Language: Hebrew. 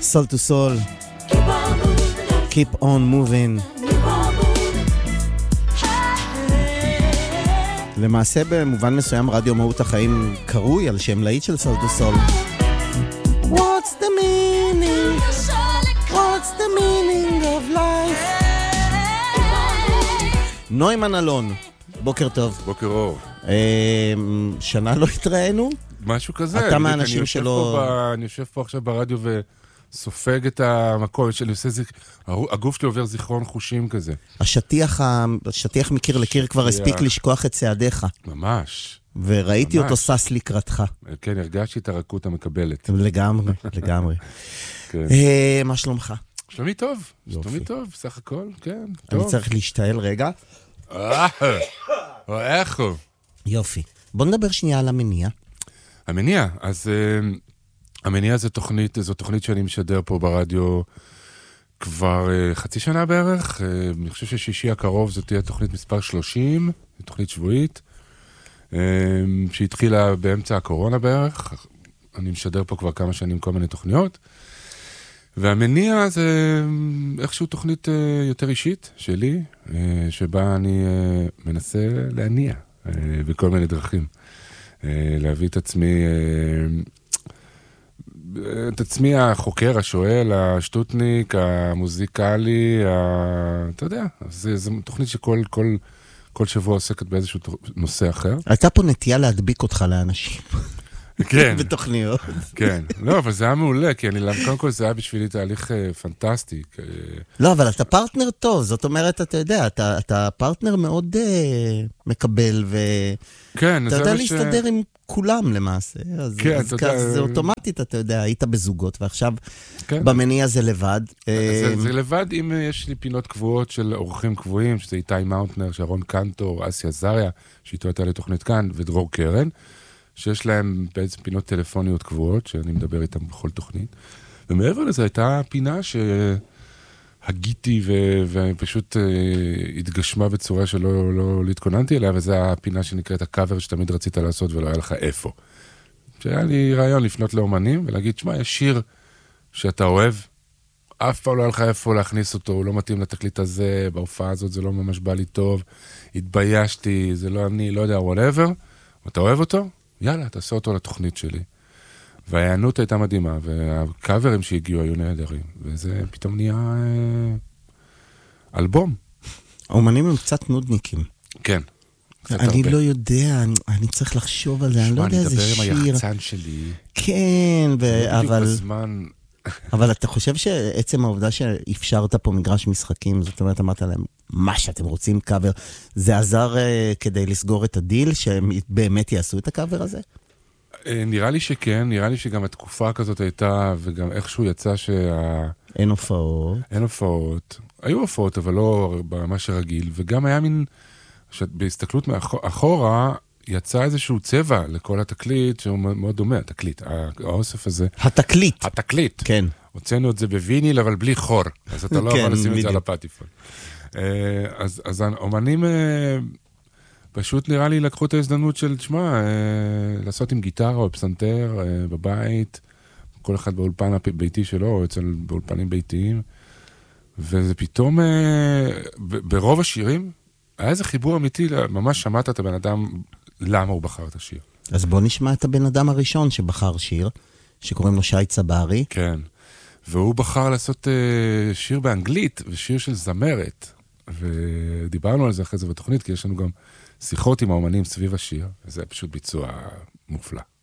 Soul to Soul. Keep on moving. למעשה במובן מסוים רדיו מהות החיים קרוי על שם להיט של Soul to Soul. What's the meaning? What's the meaning of life? נוימן אלון, בוקר טוב. בוקר אור. שנה לא התראינו? משהו כזה. אתה מהאנשים שלו... אני יושב פה עכשיו ברדיו וסופג את המקום שלי, עושה זה, הגוף שלי עובר זיכרון חושים כזה. השטיח מקיר לקיר כבר הספיק לשכוח את צעדיך. ממש. וראיתי אותו סס לקראתך. כן, הרגשתי את הרכות המקבלת. לגמרי, לגמרי. מה שלומך? שלומי טוב, שלומי טוב, סך הכל, כן, טוב. אני צריך להשתעל רגע. איך הוא? יופי. בוא נדבר שנייה על המניע. המניע, אז המניע זו תוכנית שאני משדר פה ברדיו כבר חצי שנה בערך. אני חושב ששישי הקרוב זו תהיה תוכנית מספר 30, תוכנית שבועית, שהתחילה באמצע הקורונה בערך. אני משדר פה כבר כמה שנים כל מיני תוכניות. והמניע זה איכשהו תוכנית יותר אישית שלי, שבה אני מנסה להניע בכל מיני דרכים. להביא את עצמי החוקר, השואל, השטוטניק, המוזיקלי, אתה יודע, זו תוכנית שכל שבוע עוסקת באיזשהו נושא אחר. הייתה פה נטייה להדביק אותך לאנשים. כן. בתוכניות. כן. לא, אבל זה היה מעולה, כי קודם כל זה היה בשבילי תהליך פנטסטי. לא, אבל אתה פרטנר טוב, זאת אומרת, אתה יודע, אתה פרטנר מאוד מקבל, כן, אתה יודע להסתדר עם כולם למעשה. כן, זה אוטומטית, אתה יודע, היית בזוגות, ועכשיו במניע זה לבד. זה לבד אם יש לי פינות קבועות של אורחים קבועים, שזה איתי מאונטנר, שרון קנטור, אסיה זריה, שאיתו הייתה לתוכנית כאן, ודרור קרן. שיש להם בעצם פינות טלפוניות קבועות, שאני מדבר איתם בכל תוכנית. ומעבר לזה הייתה פינה שהגיתי ופשוט התגשמה בצורה שלא התכוננתי אליה, וזו הפינה שנקראת הקאבר שתמיד רצית לעשות ולא היה לך איפה. שהיה לי רעיון לפנות לאומנים ולהגיד, שמה, יש שיר שאתה אוהב, אף פעם לא היה לך איפה להכניס אותו, הוא לא מתאים לתקליט הזה, בהופעה הזאת זה לא ממש בא לי טוב, התביישתי, זה לא אני, לא יודע, whatever, ואתה אוהב אותו? יאללה, תעשה אותו לתוכנית שלי. וההיענות הייתה מדהימה, והקאברים שהגיעו היו נהדרים, וזה פתאום נהיה אלבום. האומנים הם קצת נודניקים. כן. אני לא יודע, אני צריך לחשוב על זה, אני לא יודע איזה שיר. אני אדבר עם היחצן שלי. כן, אבל... בזמן... אבל אתה חושב שעצם העובדה שאפשרת פה מגרש משחקים, זאת אומרת, אמרת להם, מה שאתם רוצים קאבר, זה עזר כדי לסגור את הדיל, שהם באמת יעשו את הקאבר הזה? נראה לי שכן, נראה לי שגם התקופה כזאת הייתה, וגם איכשהו יצא אין הופעות. אין הופעות. היו הופעות, אבל לא ברמה שרגיל, וגם היה מין, בהסתכלות מאחורה, יצא איזשהו צבע לכל התקליט, שהוא מאוד דומה, התקליט, האוסף הזה. התקליט. כן. הוצאנו את זה בוויניל, אבל בלי חור, אז אתה לא יכול לשים את זה על הפטיפון. אז האומנים פשוט נראה לי לקחו את ההזדמנות של, תשמע, לעשות עם גיטרה או פסנתר בבית, כל אחד באולפן הביתי שלו, או באולפנים ביתיים, וזה פתאום, ברוב השירים, היה איזה חיבור אמיתי, ממש שמעת את הבן אדם, למה הוא בחר את השיר. אז בוא נשמע את הבן אדם הראשון שבחר שיר, שקוראים לו שי צברי. כן, והוא בחר לעשות שיר באנגלית, ושיר של זמרת, ודיברנו על זה אחרי זה בתוכנית, כי יש לנו גם שיחות עם האומנים סביב השיר, וזה פשוט ביצוע מופלא.